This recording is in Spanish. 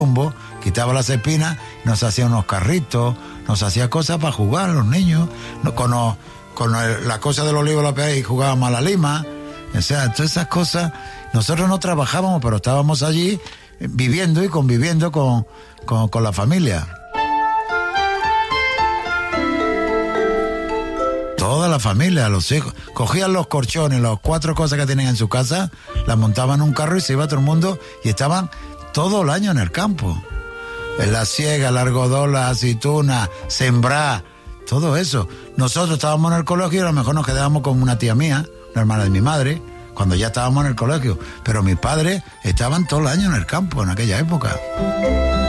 quitaba las espinas, nos hacía unos carritos, nos hacía cosas para jugar los niños, la cosa del olivo la pegaba y jugábamos a la lima, o sea, todas esas cosas. Nosotros no trabajábamos, pero estábamos allí viviendo y conviviendo con la familia. Toda la familia, los hijos, cogían los colchones, las 4 cosas que tenían en su casa, las montaban en un carro y se iba todo el mundo y estaban todo el año en el campo. En la siega, el algodón, la aceituna, sembrar, todo eso. Nosotros estábamos en el colegio y a lo mejor nos quedábamos con una tía mía, una hermana de mi madre, cuando ya estábamos en el colegio. Pero mis padres estaban todo el año en el campo en aquella época.